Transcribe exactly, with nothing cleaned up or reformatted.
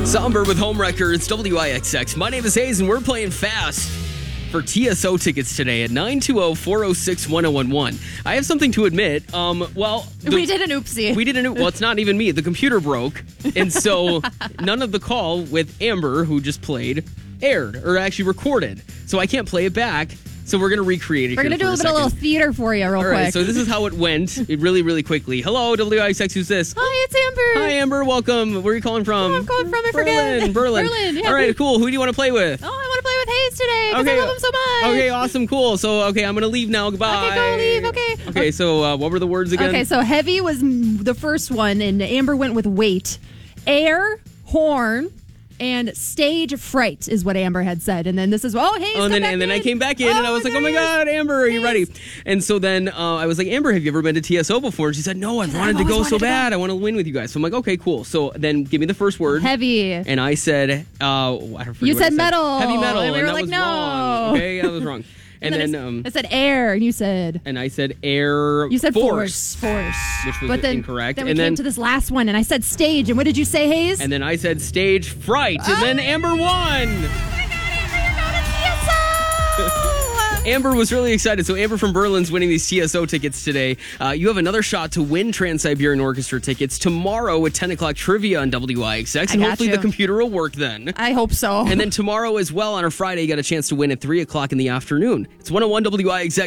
Somber with Home Records, W I X X. My name is Hayes, and we're playing fast for T S O tickets today at nine two zero, four zero six, one zero one one. I have something to admit. Um, well, the, we did an oopsie. We did an oop- Well, it's not even me. The computer broke, and so none of the call with Amber, who just played, aired or actually recorded. So I can't play it back. So we're going to recreate it. We're going to do a, a bit of a little theater for you real All quick. right, so this is how it went really, really quickly. Hello, W I X X, who's this? Hi, it's Amber. Hi, Amber. Welcome. Where are you calling from? Oh, I'm calling from, I Berlin. forget. Berlin. Berlin, yeah. All right, cool. Who do you want to play with? Oh, I want to play with Hayes today because Okay. I love him so much. Okay, awesome, cool. So, okay, I'm going to leave now. Goodbye. Okay, go leave. Okay. Okay, so uh, what were the words again? Okay, so heavy was mm, the first one, and Amber went with weight. Air, horn, and stage fright is what Amber had said. And then this is, oh, Hayes, Oh, and then, come and then back I in. came back in, and I was like, oh, my God, Amber, are you ready? And so then uh, I was like, Amber, have you ever been to T S O before? And she said, no, I've wanted to always go wanted so to go. bad. I want to win with you guys. So I'm like, okay, cool. So then give me the first word. Heavy. And I said, uh, I forget You what I said metal. Heavy metal. And we were that like, was no. wrong. Okay, that was wrong. And, And, then, then, I, um, I said air, and you said... and I said air You said force. force. Force. Which was but then, incorrect. Then we And came then- to this last one, and I said stage. And what did you say, Hayes? And then I said stage fright. And then Amber won. Amber was really excited. So Amber from Berlin's winning these T S O tickets today. Uh, you have another shot to win Trans-Siberian Orchestra tickets tomorrow at ten o'clock trivia on W I X X. I And got hopefully you. the computer will work then. I hope so. And then tomorrow as well on a Friday, you got a chance to win at three o'clock in the afternoon. It's one oh one W I X X.